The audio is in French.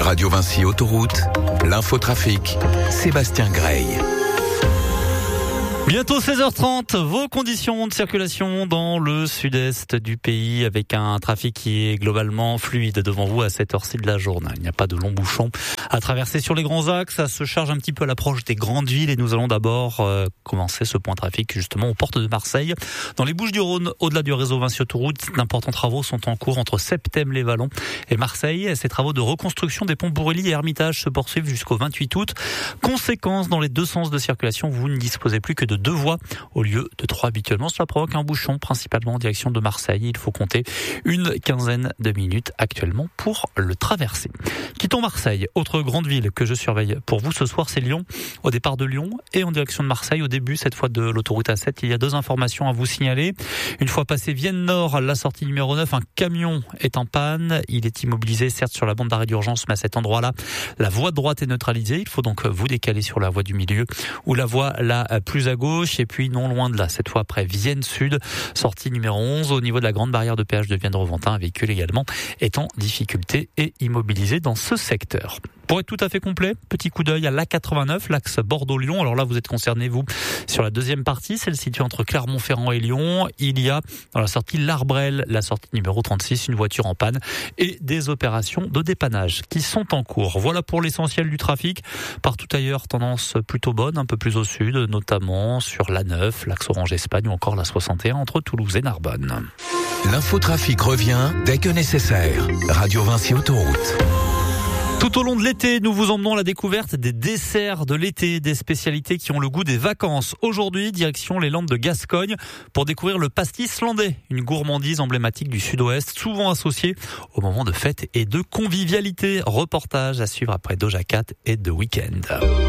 Radio Vinci Autoroute, l'infotrafic, Sébastien Grey. Bientôt 16h30, vos conditions de circulation dans le sud-est du pays avec un trafic qui est globalement fluide devant vous à cette heure-ci de la journée. Il n'y a pas de longs bouchons à traverser sur les grands axes, ça se charge un petit peu à l'approche des grandes villes et nous allons d'abord commencer ce point trafic justement aux portes de Marseille. Dans les Bouches-du-Rhône, au-delà du réseau Vinci Autoroute, d'importants travaux sont en cours entre Septème-les-Vallons et Marseille. Ces travaux de reconstruction des ponts Bourrelly et Hermitage se poursuivent jusqu'au 28 août. Conséquence, dans les deux sens de circulation, vous ne disposez plus que de 2 voies au lieu de 3 habituellement. Cela provoque un bouchon principalement en direction de Marseille. Il faut compter une quinzaine de minutes actuellement pour le traverser. Quittons Marseille. Autre grande ville que je surveille pour vous ce soir, c'est Lyon. Au départ de Lyon et en direction de Marseille, au début cette fois de l'autoroute A7, il y a 2 informations à vous signaler. Une fois passé Vienne Nord, la sortie numéro 9, un camion est en panne. Il est immobilisé certes sur la bande d'arrêt d'urgence, mais à cet endroit-là, la voie de droite est neutralisée. Il faut donc vous décaler sur la voie du milieu ou la voie la plus à gauche. Et puis non loin de là, cette fois après Vienne Sud, sortie numéro 11 au niveau de la grande barrière de péage de Vienne-Reventin, un véhicule également est en difficulté et immobilisé dans ce secteur. Pour être tout à fait complet, petit coup d'œil à l'A89, l'axe Bordeaux-Lyon. Alors là, vous êtes concerné, vous, sur la deuxième partie, celle située entre Clermont-Ferrand et Lyon. Il y a dans la sortie l'Arbrel, la sortie numéro 36, une voiture en panne et des opérations de dépannage qui sont en cours. Voilà pour l'essentiel du trafic. Partout ailleurs, tendance plutôt bonne, un peu plus au sud, notamment sur l'A9, l'axe Orange-Espagne ou encore la 61 entre Toulouse et Narbonne. L'infotrafic revient dès que nécessaire. Radio Vinci Autoroute. Tout au long de l'été, nous vous emmenons à la découverte des desserts de l'été, des spécialités qui ont le goût des vacances. Aujourd'hui, direction les Landes de Gascogne pour découvrir le pastis landais, une gourmandise emblématique du sud-ouest, souvent associée au moment de fête et de convivialité. Reportage à suivre après Doja Cat et The Weeknd.